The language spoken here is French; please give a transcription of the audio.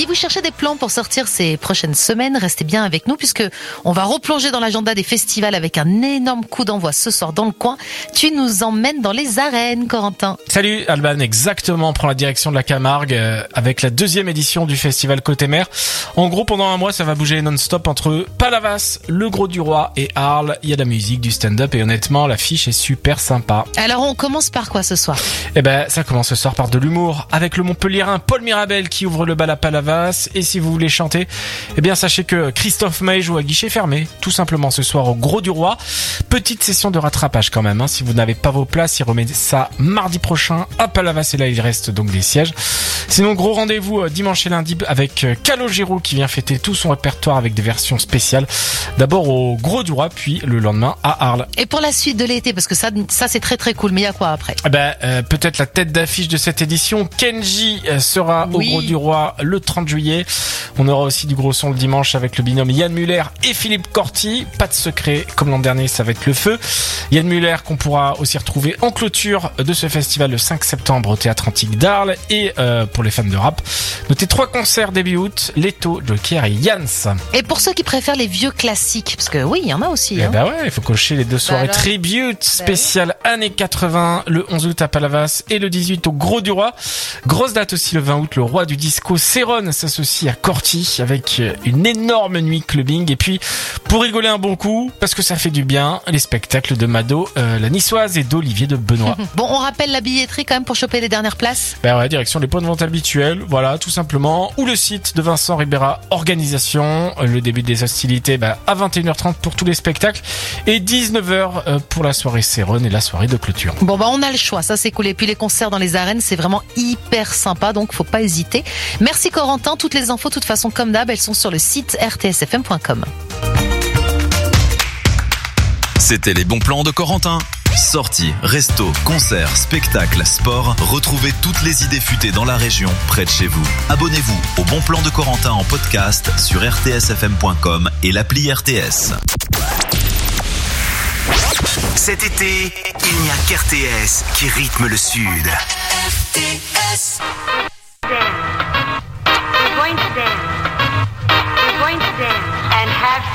Si vous cherchez des plans pour sortir ces prochaines semaines, restez bien avec nous puisque on va replonger dans l'agenda des festivals avec un énorme coup d'envoi ce soir dans le coin. Tu nous emmènes dans les arènes, Corentin. Salut Alban, exactement, on prend la direction de la Camargue avec la 2e édition du festival Côté Mer. En gros, pendant un mois, ça va bouger non-stop entre Palavas, le Grau-du-Roi et Arles. Il y a de la musique, du stand-up et honnêtement, l'affiche est super sympa. Alors on commence par quoi ce soir ? Ça commence ce soir par de l'humour avec le Montpellierin Paul Mirabel qui ouvre le bal à Palavas. Et si vous voulez chanter, sachez que Christophe Maé joue à guichet fermé, tout simplement ce soir au Grau-du-Roi. Petite session de rattrapage quand même, si vous n'avez pas vos places, il remet ça mardi prochain à Palavas et là il reste donc des sièges. Sinon, gros rendez-vous dimanche et lundi avec Calogero qui vient fêter tout son répertoire avec des versions spéciales. D'abord au Grau-du-Roi, puis le lendemain à Arles. Et pour la suite de l'été, parce que ça c'est très très cool, mais il y a quoi après ? Peut-être la tête d'affiche de cette édition, Kenji sera au Grau-du-Roi le 30 juillet. On aura aussi du gros son le dimanche avec le binôme Yann Muller et Philippe Corti. Pas de secret, comme l'an dernier, ça va être le feu. Yann Muller qu'on pourra aussi retrouver en clôture de ce festival le 5 septembre au Théâtre Antique d'Arles. Et pour les fans de rap, notez 3 concerts début août, Leto, Joker et Yans. Et pour ceux qui préfèrent les vieux classiques, parce que oui, il y en a aussi. Il faut cocher les 2 soirées tribute spéciales années 80, le 11 août à Palavas et le 18 au Grau-du-Roi. Grosse date aussi le 20 août, le roi du disco Céron s'associe à Corti avec une énorme nuit clubbing. Et puis, pour rigoler un bon coup, parce que ça fait du bien, les spectacles de Mado, la niçoise et d'Olivier de Benoît. Bon, on rappelle la billetterie quand même pour choper les dernières places. Direction les points de vente habituels, voilà, tout simplement. Ou le site de Vincent Ribera Organisation. Le début des hostilités, à 21h30 pour tous les spectacles. Et 19h pour la soirée Céron et la soirée de clôture. Bon, on a le choix, ça c'est cool. Et puis les concerts dans les arènes, c'est vraiment hyper sympa, donc faut pas hésiter. Merci Corentin, toutes les infos, de toute façon, comme d'hab, elles sont sur le site rtsfm.com. C'était les bons plans de Corentin. Sorties, restos, concerts, spectacles, sport, retrouvez toutes les idées futées dans la région, près de chez vous. Abonnez-vous au Bon Plan de Corentin en podcast sur rtsfm.com et l'appli RTS. Cet été, il n'y a qu'RTS qui rythme le Sud. RTS. Dance. We're going to dance. We're going to dance and have